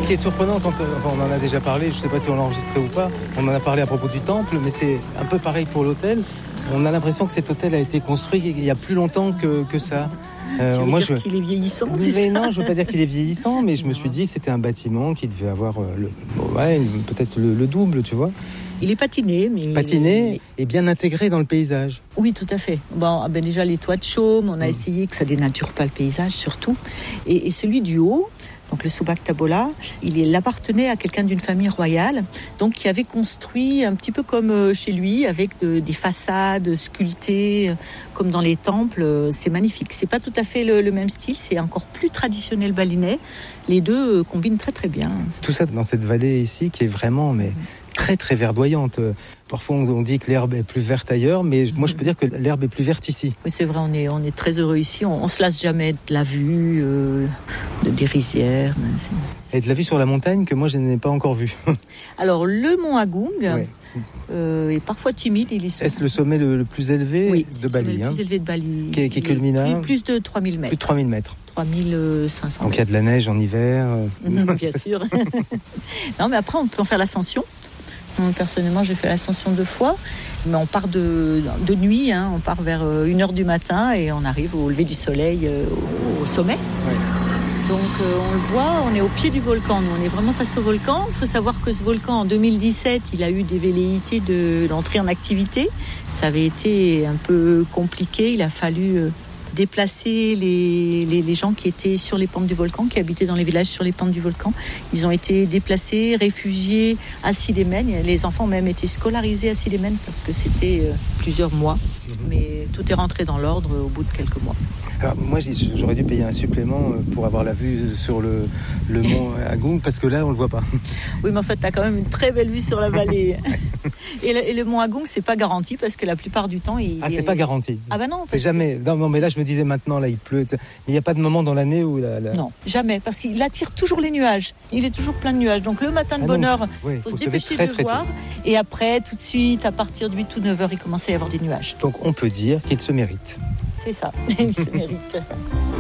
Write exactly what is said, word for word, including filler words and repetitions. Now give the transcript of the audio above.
Ce qui est surprenant, quand euh, enfin, on en a déjà parlé, je ne sais pas si on l'a enregistré ou pas, on en a parlé à propos du temple, mais c'est un peu pareil pour l'hôtel. On a l'impression que cet hôtel a été construit il y a plus longtemps que, que ça. Euh, tu veux moi, dire je... qu'il est vieillissant, c'est mais ça non, je ne veux pas dire qu'il est vieillissant, mais je me suis dit que c'était un bâtiment qui devait avoir euh, le, ouais, peut-être le, le double, tu vois. Il est patiné, mais... Patiné et bien intégré dans le paysage. Oui, tout à fait. Bon, ben déjà, les toits de chaume, on a mmh. essayé que ça dénature pas le paysage, surtout. Et, et celui du haut... Donc le Subak Tabola, il, il appartenait à quelqu'un d'une famille royale, donc qui avait construit un petit peu comme chez lui, avec de, des façades sculptées, comme dans les temples. C'est magnifique. C'est pas tout à fait le, le même style, c'est encore plus traditionnel balinais. Les deux combinent très très bien. Tout ça dans cette vallée ici qui est vraiment mais très très verdoyante. Parfois on dit que l'herbe est plus verte ailleurs, mais moi je peux dire que l'herbe est plus verte ici. Oui, c'est vrai, on est, on est très heureux ici. On, on se lasse jamais de la vue, euh, de, des rizières. C'est, c'est... Et de la vue sur la montagne que moi je n'ai pas encore vue. Alors le mont Agung oui. euh, est parfois timide. Il est, est-ce le sommet le, le plus élevé oui, de Bali, le hein, plus élevé de Bali. Qui, qui culmine à... plus, plus de trois mille mètres. Plus de trois mille mètres. trois mille cinq cents. Donc il y a de la neige en hiver. Bien sûr. Non, mais après on peut en faire l'ascension. Personnellement, j'ai fait l'ascension deux fois, mais on part de, de nuit, hein, on part vers une heure du matin et on arrive au lever du soleil euh, au, au sommet. Ouais. Donc euh, on le voit, on est au pied du volcan, nous on est vraiment face au volcan. Il faut savoir que ce volcan, en deux mille dix-sept, il a eu des velléités de, d'entrer en activité. Ça avait été un peu compliqué, il a fallu... Euh, déplacer les, les, les gens qui étaient sur les pentes du volcan, qui habitaient dans les villages sur les pentes du volcan. Ils ont été déplacés, réfugiés à Sidémen. Les enfants ont même été scolarisés à Sidémen parce que c'était euh, plusieurs mois. Mmh. Mais tout est rentré dans l'ordre au bout de quelques mois. Alors moi j'aurais dû payer un supplément pour avoir la vue sur le, le mont Agung parce que là on le voit pas. Oui, mais en fait tu as quand même une très belle vue sur la vallée. et, le, et le mont Agung c'est pas garanti parce que la plupart du temps il ah c'est est... pas garanti. Ah bah non. C'est jamais. Non, non mais là je me disais maintenant là il pleut. Mais il n'y a pas de moment dans l'année où la, la... Non jamais parce qu'il attire toujours les nuages. Il est toujours plein de nuages. Donc le matin de ah bonne heure il oui, faut, faut se dépêcher très, de le voir. Tôt. Et après tout de suite à partir de huit ou neuf heures il commence à y avoir des nuages. Donc on peut dire qu'il se mérite. C'est ça, il se mérite.